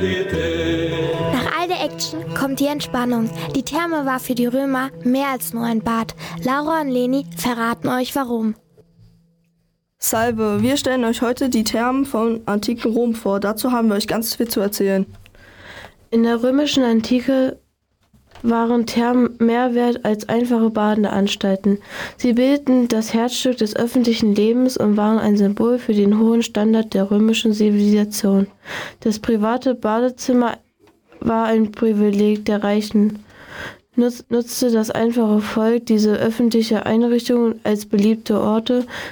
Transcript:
Nach all der Action kommt die Entspannung. Die Therme war für die Römer mehr als nur ein Bad. Laura und Leni verraten euch warum. Salve, wir stellen euch heute die Thermen vom antiken Rom vor. Dazu haben wir euch ganz viel zu erzählen. In der römischen Antike waren Thermen mehr wert als einfache badende Anstalten. Sie bildeten das Herzstück des öffentlichen Lebens und waren ein Symbol für den hohen Standard der römischen Zivilisation. Das private Badezimmer war ein Privileg der Reichen. Nutzte das einfache Volk diese öffentliche Einrichtungen als beliebte Orte